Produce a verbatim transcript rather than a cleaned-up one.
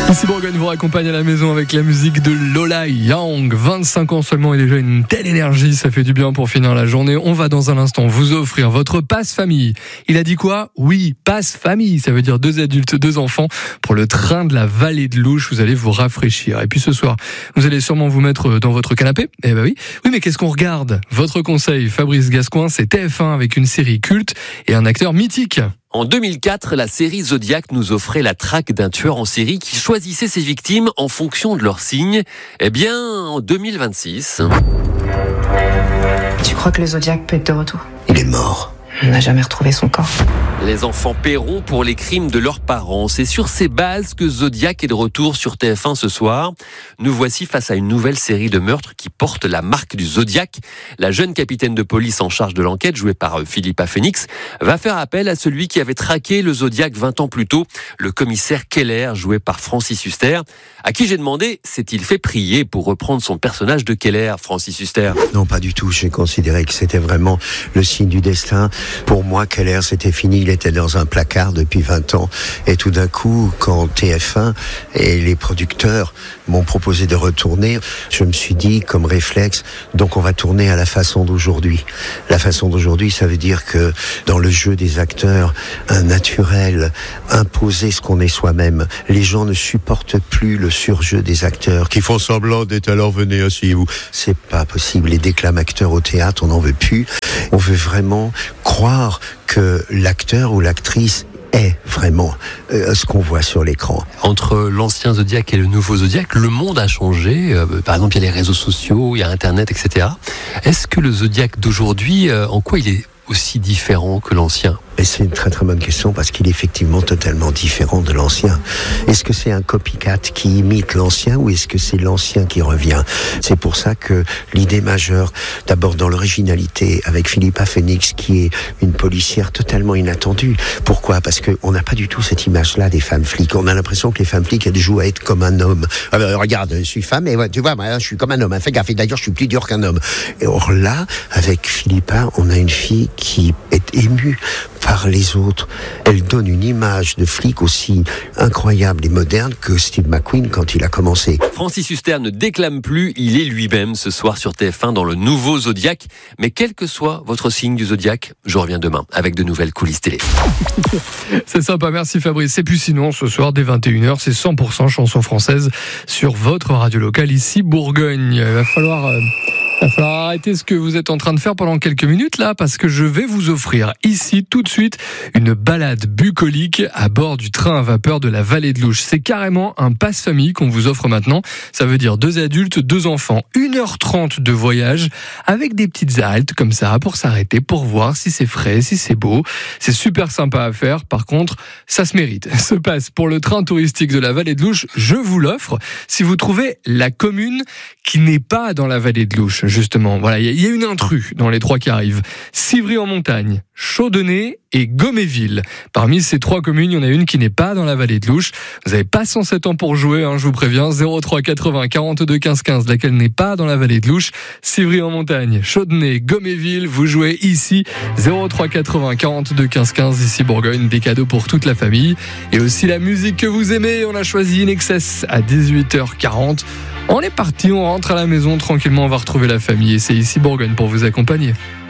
Ici Bourgogne vous raccompagne à la maison avec la musique de Lola Young. vingt-cinq ans seulement et déjà une telle énergie, ça fait du bien pour finir la journée. On va dans un instant vous offrir votre passe famille. Il a dit quoi ? Oui, passe famille, ça veut dire deux adultes, deux enfants pour le train de la vallée de l'Ouche. Vous allez vous rafraîchir. Et puis ce soir, vous allez sûrement vous mettre dans votre canapé. Eh ben oui. Oui, mais qu'est-ce qu'on regarde ? Votre conseil, Fabrice Gascoin, c'est T F un avec une série culte et un acteur mythique. En deux mille quatre, la série Zodiac nous offrait la traque d'un tueur en série qui choisissait ses victimes en fonction de leur signe. Eh bien, en deux mille vingt-six... Tu crois que le Zodiac peut être de retour ? Il est mort. On n'a jamais retrouvé son corps. Les enfants paieront pour les crimes de leurs parents. C'est sur ces bases que Zodiac est de retour sur T F un ce soir. Nous voici face à une nouvelle série de meurtres qui porte la marque du Zodiac. La jeune capitaine de police en charge de l'enquête, jouée par Philippa Phoenix, va faire appel à celui qui avait traqué le Zodiac vingt ans plus tôt, le commissaire Keller, joué par Francis Huster, à qui j'ai demandé s'est-il fait prier pour reprendre son personnage de Keller, Francis Huster. Non, pas du tout. J'ai considéré que c'était vraiment le signe du destin. Pour moi, Keller, c'était fini. Il était dans un placard depuis vingt ans. Et tout d'un coup, quand T F un et les producteurs m'ont proposé de retourner, je me suis dit, comme réflexe, donc on va tourner à la façon d'aujourd'hui. La façon d'aujourd'hui, ça veut dire que dans le jeu des acteurs, un naturel, imposer ce qu'on est soi-même. Les gens ne supportent plus le surjeu des acteurs qui font semblant d'être alors venez, asseyez-vous. C'est pas possible. Les déclame-acteurs au théâtre, on n'en veut plus. On veut vraiment croire que l'acteur ou l'actrice est vraiment euh, ce qu'on voit sur l'écran. Entre l'ancien Zodiac et le nouveau Zodiac, le monde a changé. Euh, par exemple, il y a les réseaux sociaux, il y a Internet, et cetera. Est-ce que le Zodiac d'aujourd'hui, euh, en quoi il est aussi différent que l'ancien ? Et c'est une très très bonne question parce qu'il est effectivement totalement différent de l'ancien. Est-ce que c'est un copycat qui imite l'ancien ou est-ce que c'est l'ancien qui revient ? C'est pour ça que l'idée majeure, d'abord dans l'originalité avec Philippa Phoenix qui est une policière totalement inattendue. Pourquoi ? Parce qu'on n'a pas du tout cette image-là des femmes flics. On a l'impression que les femmes flics, elles jouent à être comme un homme. Ah ben, regarde, je suis femme et ouais, tu vois, moi, je suis comme un homme. Hein, fais gaffe, d'ailleurs je suis plus dur qu'un homme. Et or là, avec Philippa, on a une fille qui est émue par les autres. Elle donne une image de flic aussi incroyable et moderne que Steve McQueen quand il a commencé. Francis Huster ne déclame plus, il est lui-même ce soir sur T F un dans le nouveau Zodiac. Mais quel que soit votre signe du Zodiac, je reviens demain avec de nouvelles coulisses télé. C'est sympa, merci Fabrice. Et puis sinon, ce soir, dès vingt et une heures, c'est cent pour cent chansons françaises sur votre radio locale ici, Bourgogne. Il va falloir... Euh... Il va falloir arrêter ce que vous êtes en train de faire pendant quelques minutes là, parce que je vais vous offrir ici tout de suite une balade bucolique à bord du train à vapeur de la vallée de l'Ouche. C'est carrément un passe-famille qu'on vous offre maintenant. Ça veut dire deux adultes, deux enfants, une heure trente de voyage avec des petites haltes comme ça pour s'arrêter, pour voir si c'est frais, si c'est beau. C'est super sympa à faire. Par contre, ça se mérite. Ce passe pour le train touristique de la vallée de l'Ouche, je vous l'offre si vous trouvez la commune qui n'est pas dans la vallée de l'Ouche. Justement, voilà, il y a une intrus dans les trois qui arrivent. Civry-en-Montagne, Chaudenay et Goméville. Parmi ces trois communes, il y en a une qui n'est pas dans la vallée de l'Ouche. Vous n'avez pas cent sept ans pour jouer, hein, je vous préviens. zéro trois quatre-vingts quarante-deux quinze quinze, laquelle n'est pas dans la vallée de l'Ouche. Civry-en-Montagne, Chaudenay, Goméville, vous jouez ici. zéro trois quatre-vingts quarante-deux quinze quinze, ici Bourgogne, des cadeaux pour toute la famille. Et aussi la musique que vous aimez, on a choisi In Excess à dix-huit heures quarante. On est parti, on rentre à la maison tranquillement, on va retrouver la famille et c'est ici Bourgogne pour vous accompagner.